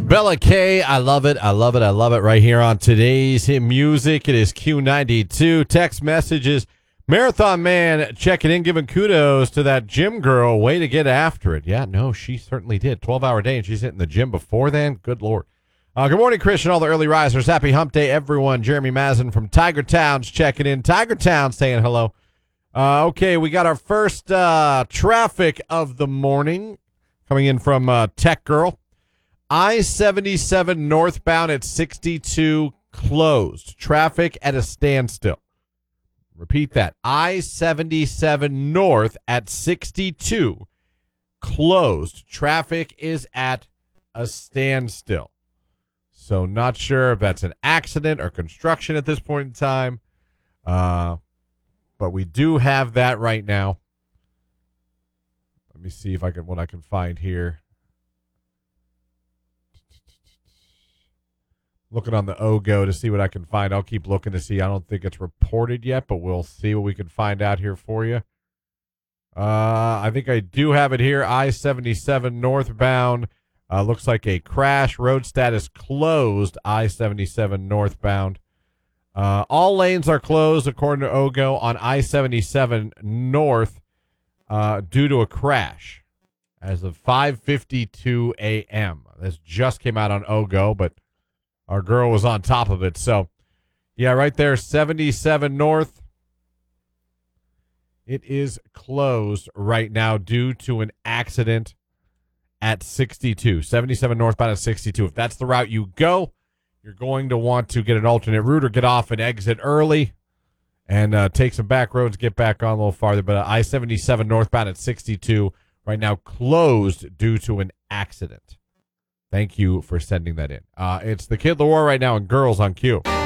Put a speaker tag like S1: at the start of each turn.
S1: Bella K, I love it. I love it. I love it right here on today's hit music. It is Q92. Text messages. Marathon Man checking in, giving kudos to that gym girl. Way to get after it. Yeah, no, she certainly did. 12-hour day, and she's hitting the gym before then. Good Lord. Good morning, Christian, all the early risers. Happy hump day, everyone. Jeremy Mazin from Tiger Towns checking in. Tiger Towns saying hello. Okay, we got our first traffic of the morning coming in from Tech Girl. I-77 northbound at 62 closed. Traffic at a standstill. Repeat that. I-77 north at 62 closed. Traffic is at a standstill. So not sure if that's an accident or construction at this point in time. But we do have that right now. Let me see if I can what I can find here. Looking on the OGO to see what I can find. I'll keep looking to see. I don't think it's reported yet, but we'll see what we can find out here for you. I think I do have it here. I-77 northbound. Looks like a crash. Road status closed. I-77 northbound. All lanes are closed, according to OGO, on I-77 north due to a crash as of 5:52 a.m. This just came out on OGO, but our girl was on top of it. So, yeah, right there, 77 north. It is closed right now due to an accident at 62. 77 northbound at 62. If that's the route you go, you're going to want to get an alternate route or get off and exit early and take some back roads, get back on a little farther. But I-77 northbound at 62 right now closed due to an accident. Thank you for sending that in. It's the Kid Leroy right now and Girls on Q.